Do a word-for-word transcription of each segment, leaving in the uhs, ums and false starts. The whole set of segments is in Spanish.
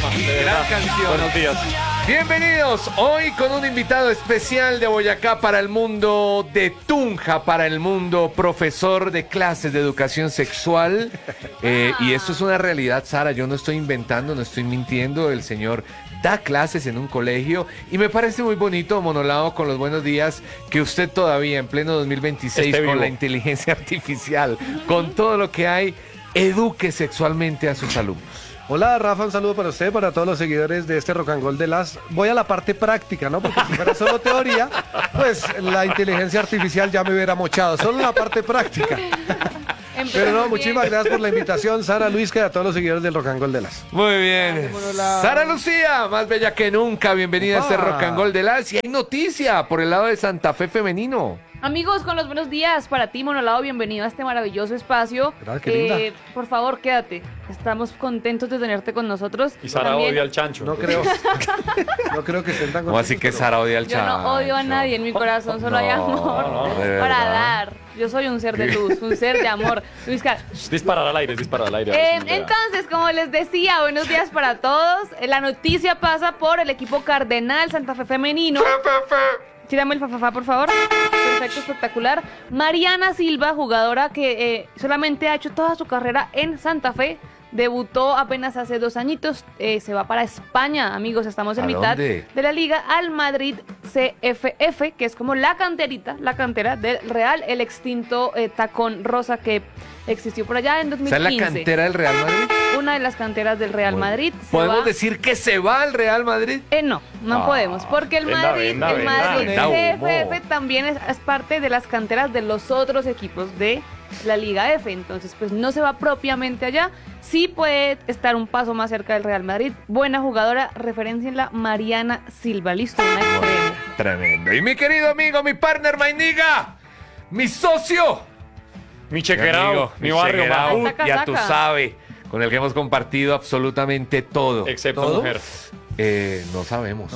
Gran canción. Buenos días. Bienvenidos hoy con un invitado especial de Boyacá para el mundo, de Tunja para el mundo, profesor de clases de educación sexual. Eh, y esto es una realidad, Sara, yo no estoy inventando, no estoy mintiendo, el señor da clases en un colegio y me parece muy bonito, Monolao, con los buenos días, que usted todavía en pleno dos mil veintiséis Esté con vivo. la inteligencia artificial, con todo lo que hay, eduque sexualmente a sus alumnos. Hola Rafa, un saludo para usted, para todos los seguidores de este Rock and Roll de las... Voy a la parte práctica, ¿no? Porque si fuera solo teoría, pues la inteligencia artificial ya me hubiera mochado. Solo la parte práctica. Pero no, muchísimas gracias por la invitación, Sara, Luis, que a todos los seguidores del Rock and Roll de las... Muy bien. Sara Lucía, más bella que nunca, bienvenida a este Opa. Rock and Roll de las... Y hay noticia por el lado de Santa Fe femenino. Amigos, con los buenos días para ti, Monolao, bienvenido a este maravilloso espacio. Gracias, qué linda. Eh, por favor, quédate. Estamos contentos de tenerte con nosotros. Y Sara También- odia al chancho. No creo, no creo que estén tan ¿Cómo así que contentos, Sara odia al Yo chancho? no odio a nadie en mi corazón, solo hay No, amor no, de para verdad. dar. Yo soy un ser de luz, un ser de amor. Luis Car- Disparar al aire, disparar al aire. a ver Eh, si me da. entonces, como les decía, buenos días para todos. Eh, La noticia pasa por el equipo Cardenal Santa Fe femenino. Tírame el fafafá, por favor. Perfecto, espectacular. Mariana Silva, jugadora que eh, solamente ha hecho toda su carrera en Santa Fe. Debutó apenas hace dos añitos. Eh, se va para España, amigos. Estamos en ¿A mitad dónde? de la liga al Madrid C F F, que es como la canterita, la cantera del Real, el extinto eh, Tacón Rosa que existió por allá en dos O mil sea, quince. la cantera del Real Madrid. Una de las canteras del Real Bueno, Madrid. se ¿podemos va- decir que se va al Real Madrid? Eh, no, no Ah, podemos, porque el venda, Madrid, venda, el venda, Madrid venda C humo. F F también es, es parte de las canteras de los otros equipos de la Liga F, entonces pues no se va propiamente allá, sí puede estar un paso más cerca del Real Madrid. Buena jugadora, referencia en la Mariana Silva, listo, una extrema. Tremendo. Y mi querido amigo, mi partner, my nigga, mi socio, Mi mi chequerao, amigo, mi barrio, chequerao, Mahut, Saca, ya saca. tú sabes, con el que hemos compartido absolutamente todo. excepto ¿Todo? mujer. Eh, no sabemos.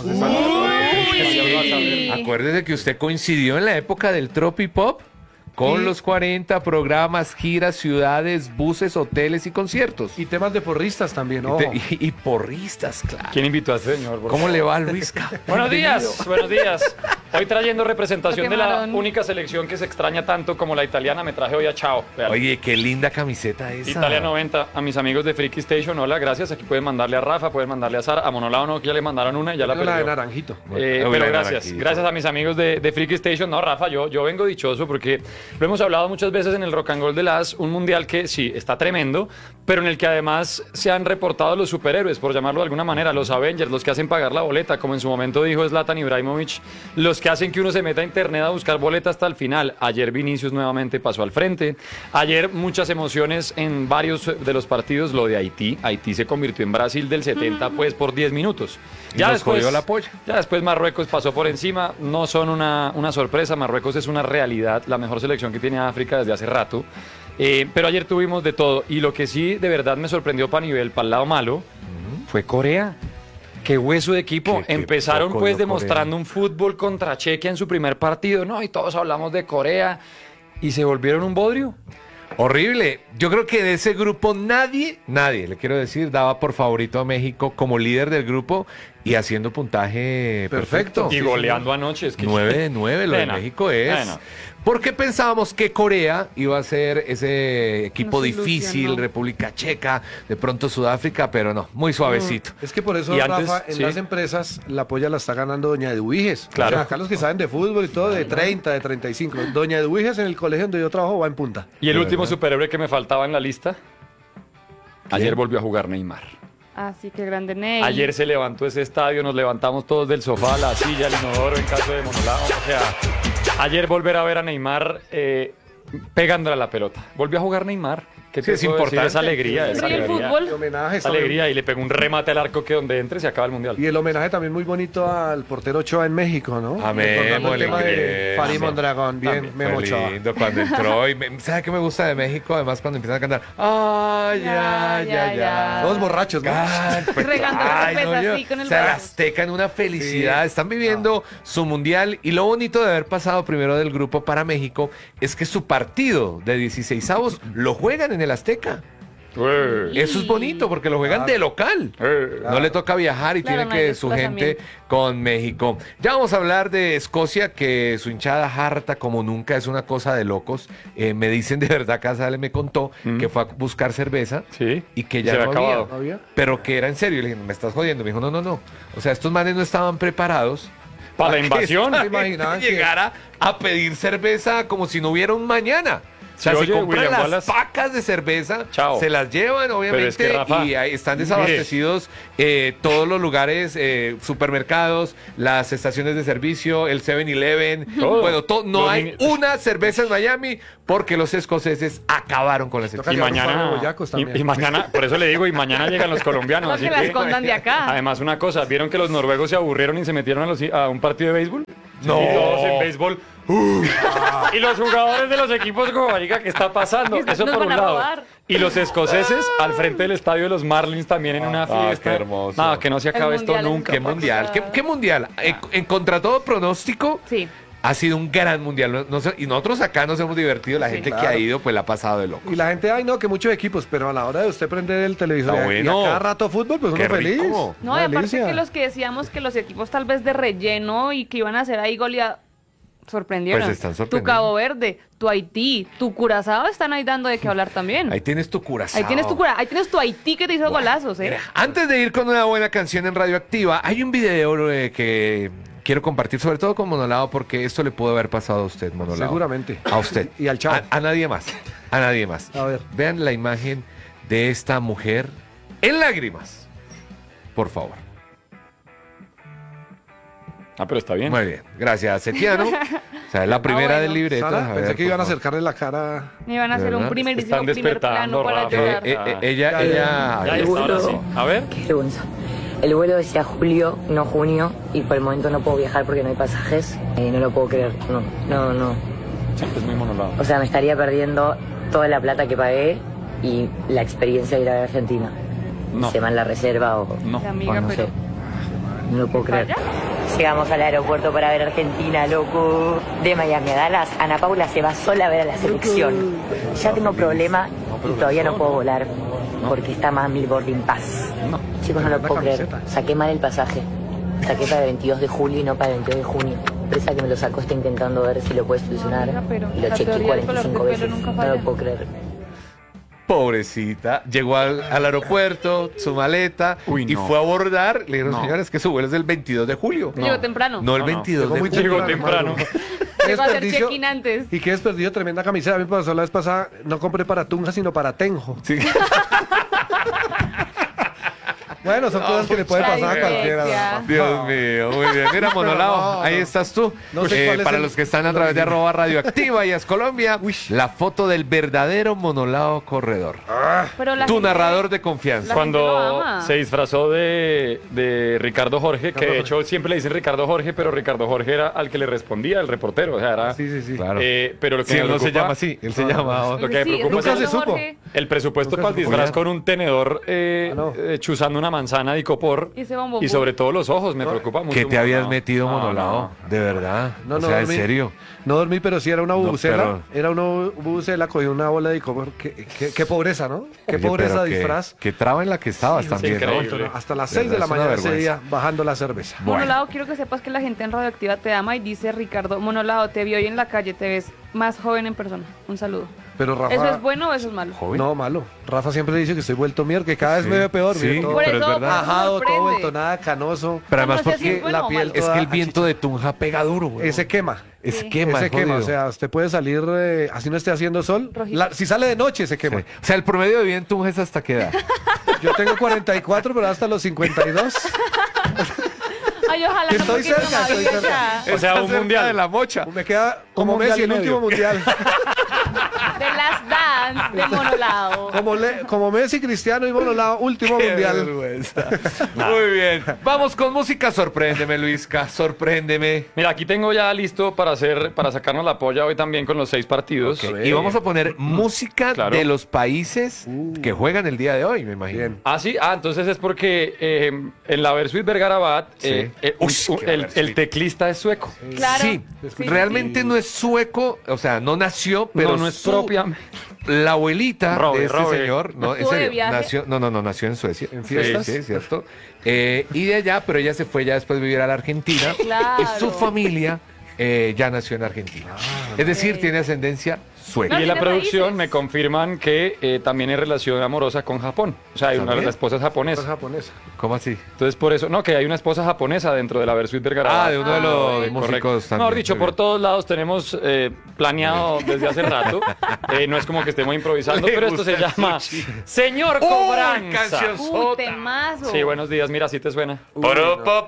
Uy. Acuérdese que usted coincidió en la época del Tropipop con Sí. los cuarenta programas, giras, ciudades, buses, hoteles y conciertos. Y temas de porristas también, Y, ojo. te- y- y porristas, claro. ¿Quién invitó a este señor? por ¿Cómo favor? le va, Luisca? Buenos días, buenos días. Hoy trayendo representación de la Quemaron. única selección que se extraña tanto como la italiana, me traje hoy a Chao. Vean. Oye, qué linda camiseta esa. Italia noventa, a mis amigos de Freaky Station, hola, gracias. Aquí pueden mandarle a Rafa, pueden mandarle a Sara, a Monolao no, que ya le mandaron una y ya la Tengo la de perdió. naranjito. Eh, Uy, pero la gracias, naranjito. gracias a mis amigos de, de Freaky Station. No, Rafa, yo, yo vengo dichoso porque lo hemos hablado muchas veces en el Rock and Roll de las, un mundial que sí, está tremendo, pero en el que además se han reportado los superhéroes, por llamarlo de alguna manera, los Avengers, los que hacen pagar la boleta, como en su momento dijo Zlatan Ibrahimovic, los que hacen que uno se meta a internet a buscar boleta hasta el final. Ayer Vinicius nuevamente pasó al frente. Ayer muchas emociones en varios de los partidos, lo de Haití. Haití se convirtió en Brasil del setenta, pues por diez minutos. Y nos jodió la polla. Ya después Marruecos pasó por encima, no son una, una sorpresa, Marruecos es una realidad, la mejor selección que tiene África desde hace rato. Eh, pero ayer tuvimos de todo y lo que sí de verdad me sorprendió para nivel, para el lado malo, fue Corea. Qué hueso de equipo. Qué- qué Empezaron poco pues dio demostrando un fútbol contra Chequia en su primer partido, ¿no? Y todos hablamos de Corea y se volvieron un bodrio. Horrible. Yo creo que de ese grupo nadie, nadie, le quiero decir, daba por favorito a México como líder del grupo y haciendo puntaje perfecto. Perfecto. Y goleando anoche. Es que nueve de nueve, lo de Bueno, México es. bueno. Porque pensábamos que Corea iba a ser ese equipo Nos difícil, ilusionó. República Checa, de pronto Sudáfrica, pero no, muy suavecito. Es que por eso, Y antes, Rafa, en sí. las empresas la polla la está ganando Doña Eduviges. Claro. O sea, acá los que saben de fútbol y todo, de treinta, de treinta y cinco. Doña Eduviges en el colegio donde yo trabajo va en punta. Y el De último verdad. superhéroe que me faltaba en la lista, ayer ¿Quién? volvió a jugar Neymar. Así que grande Ney. Ayer se levantó ese estadio, nos levantamos todos del sofá, la silla, el inodoro en caso de Monolao. O sea, ayer volver a ver a Neymar eh, pegándole a la pelota. Volvió a jugar Neymar. ¿Qué Sí, te es puedo decir? importante. Esa alegría, esa Sí, el alegría. fútbol. El homenaje, Esa está alegría y le pegó un remate al arco que donde entre se acaba el mundial. Y el homenaje también muy bonito al portero Ochoa en México, ¿no? A Memo, Recordando el el tema de inglés. Farid Sí. Mondragón, bien, También. Memo Fue Ochoa. lindo cuando entró y me- ¿sabe qué me gusta de México? Además cuando empiezan a cantar ay, ya, Ya, ya, ya, ya. ya. Todos borrachos, ¿no? Ay, pues, Regando la ay, cerveza yo- así con el o sea, el brazo. Azteca en una felicidad. Están viviendo su mundial y lo bonito de haber pasado primero del grupo para México es que su partido de dieciseisavos lo juegan en el Azteca. Eh, Eso es bonito porque lo juegan de local. eh. No le toca viajar y Claro, tiene no hay que su gente desplazamiento. con México. Ya vamos a hablar de Escocia, que su hinchada harta como nunca, es una cosa de locos. Eh, me dicen de verdad, Casale me contó Mm. que fue a buscar cerveza Sí. y que Se ya había no había. acabado. ¿No había? Pero que era en serio. Le dije, me estás jodiendo. Me dijo, no, no, no. O sea, estos manes no estaban preparados Para la que invasión. esta ¿Se imaginaban gente que- llegara a pedir cerveza como si no hubiera un mañana. O sea, Sí, se oye, compran William las Wallace. pacas de cerveza, Chao. se las llevan, obviamente, es que, Rafa, y ahí están mire. desabastecidos eh, todos los lugares, eh, supermercados, las estaciones de servicio, el seven eleven. Todo. Bueno, to- no Los hay mini- una cerveza en Miami porque los escoceses acabaron con la Toca cerveza. Y llevar un par de mañana, boyacos y, también. y mañana, por eso le digo, y mañana llegan los colombianos. No así que la que, escondan de acá. además, una cosa, ¿vieron que los noruegos se aburrieron y se metieron a, los- a un partido de béisbol? No. Y todos en béisbol. ¡uh! Y los jugadores de los equipos como marica, ¿qué está pasando? Nos Eso por van un a lado. robar. Y los escoceses al frente del estadio de los Marlins también en una Ah, fiesta. qué hermoso. Nada, que no se acabe El esto mundial es nunca. ¿Qué Otra mundial? cosa. ¿Qué, qué mundial? En, en contra todo pronóstico, Sí. ha sido un gran mundial. No- no sé- y nosotros acá nos hemos divertido. La Sí. gente que Claro. ha ido, pues la ha pasado de loco. Y la gente, ay no, que muchos equipos, pero a la hora de usted prender el televisor Está y a- y bueno. a cada rato fútbol, pues Qué uno feliz. rico. No, Una y aparte delicia. que los que decíamos que los equipos tal vez de relleno y que iban a hacer ahí goleada, sorprendieron. Pues están Tu sorprendiendo. Cabo Verde, tu Haití, tu Curazao están ahí dando de qué hablar también. Ahí tienes tu curazao. Ahí tienes tu cura, ahí tienes tu Haití que te hizo golazos, ¿eh? Mira, antes de ir con una buena canción en Radioactiva, hay un video eh, que quiero compartir, sobre todo con Monolao, porque esto le puede haber pasado a usted, Monolao. Seguramente. A usted. Y al Chavo. A, a nadie más. A nadie más. A ver. Vean la imagen de esta mujer en lágrimas. Por favor. Ah, pero está bien. Muy bien. Gracias, Setiano. O sea, es la primera bueno. del libreto. Sara, A pensé ver, que por iban a favor. acercarle la cara. Me iban a hacer un ¿Verdad? primerísimo Están primer despertando, plano para Rafa. llorar. Eh, eh, eh, ella, Ya, ella. Ya, ya El está, ahora vuelo- sí. A ver. Qué vergüenza. El vuelo decía julio, no junio, y por el momento no puedo viajar porque no hay pasajes. Y no lo puedo creer. No, no, no. Sí, es muy monolado. O sea, me estaría perdiendo toda la plata que pagué y la experiencia de ir a Argentina. No. Se va en la reserva o, No. Sí, amiga, o no pero... sé. No lo puedo creer. ¿Vaya? Llegamos al aeropuerto para ver Argentina, loco. De Miami a Dallas, Ana Paula se va sola a ver a la selección. Ya tengo problema y todavía no puedo volar porque está Mami Boarding Pass. No. Chicos, no lo Una puedo creer. camiseta. Saqué mal el pasaje. Saqué para el veintidós de julio y no para el veintidós de junio. La empresa que me lo sacó está intentando ver si lo puede solucionar. Amiga, pero Y lo la chequeé teoría del cuarenta y cinco color de veces. pelo nunca No lo falla. puedo creer. Pobrecita, llegó al, al aeropuerto, su maleta, Uy, y no. fue a abordar. Le dijeron, No. señores, que su vuelo es del veintidós de julio. Llegó temprano. No el No, no. veintidós Llegó de muy julio. Llegó temprano. temprano. Qué Llegó a hacer desperdicio. check-in antes. Y qué desperdicio, tremenda camiseta. A mí me pasó la vez pasada, no compré para Tunja, sino para Tenjo. Sí. Bueno, son cosas que le pueden pasar a mucha cualquiera. dislexia. Dios mío, muy bien. Mira, Monolao, no, ahí no. estás tú. No sé Eh, cuál es para el- los que están a través de arroba radioactiva y es Colombia, Uy. la foto del verdadero Monolao corredor. Pero la Tu gente- narrador de confianza. La gente lo Cuando ama. se disfrazó de, de Ricardo Jorge, que de hecho siempre le dicen Ricardo Jorge, pero Ricardo Jorge era al que le respondía el reportero. O sea, era. Sí, sí, sí. Claro. eh, pero lo que Sí, me él no se preocupa- llama así, él se No, llama... Lo que me Sí, preocupa Nunca es se el, supo. Jorge. el presupuesto Nunca para el se supo. disfraz con un tenedor eh, Ah, no. eh, chuzando una manzana de icopor Y ese bombón. y sobre todo los ojos. Me preocupa mucho. ¿Qué te habías Monolao. metido, No, Monolao? no. De verdad. No, o no sea, en dormí. serio. No dormí, pero sí era una bubucela. pero- Era una bubucela, cogí una bola de icopor. Qué, qué, qué pobreza, ¿no? Qué Oye, pobreza pero de qué- disfraz. Qué traba en la que estabas Sí, también, ¿no? increíble. Hasta las De seis de la verdad, es una mañana ese vergüenza. día bajando la cerveza. Bueno. Monolao, quiero que sepas que la gente en Radioactiva te ama y dice Ricardo, Monolao, te vi hoy en la calle, te ves más joven en persona. Un saludo. Pero Rafa. ¿Eso es bueno o eso es malo? Joven. No, malo. Rafa siempre dice que estoy vuelto mierda, que cada vez Sí, me ve peor. sí. mire, todo Por pero es eso, verdad. por eso bajado, todo sorprende. vuelto nada, canoso. Pero además No sé si porque es bueno la o piel malo. es que el toda viento de Tunja pega duro, güey. Ese quema. Ese Sí. quema, Ese es quema. O jodido. sea, usted puede salir, eh, así no esté haciendo sol. Rojito. La- si sale de noche, se quema. Sí. O sea, el promedio de vida en Tunja es hasta qué edad. Yo tengo cuarenta y cuatro, pero hasta los cincuenta y dos. Ay, ojalá no Estoy porque no cerca, me estoy avisa. cerca. O sea, Está un cerca mundial. de la mocha. Me queda como Un mundial Messi, y el medio. último mundial. De las dance de Monolao. Como, le- como Messi, Cristiano y Monolao, último Qué mundial. vergüenza. Muy bien. Vamos con música. Sorpréndeme, Luisca. Sorpréndeme. Mira, aquí tengo ya listo para hacer, para sacarnos la polla hoy también con los seis partidos. Ok, Y vamos a poner música Claro. de los países que juegan el día de hoy, me imagino. Bien. Ah, sí, ah, entonces es porque eh, en la Versuit Vergarabat Sí. eh, eh, un- Uy, un- qué el, Versuit. el teclista es sueco. Claro. Sí, Sí, sí, realmente sí. no es sueco, o sea, no nació, pero no, no es su, propia. la abuelita Robe, de este Robe. señor, no, en Estuvo de serio, viaje. nació, no, no, no, nació en Suecia. ¿En fiestas? Sí, sí, es cierto. Eh, y de allá, pero ella se fue ya después de vivir a la Argentina. Claro. Y su familia eh, ya nació en Argentina. es decir, tiene ascendencia sueca. Y en la tiene producción raíces. me confirman que eh, también hay relación amorosa con Japón. O sea, hay una, ¿También? la esposa es Es japonesa. japonesa. ¿Cómo así? Entonces, por eso, no, que hay una esposa japonesa dentro de la Versuit Vergara. Ah, de uno de los bueno. músicos Correcto. también. Mejor dicho, Muy por bien. todos lados tenemos eh, planeado desde hace rato. Eh, no es como que estemos improvisando, Le pero esto se gusta el llama sushi. Señor ¡Uy, Cobranza. canción Uh, sota! temazo. Sí, buenos días. Mira, si te suena. Poropo,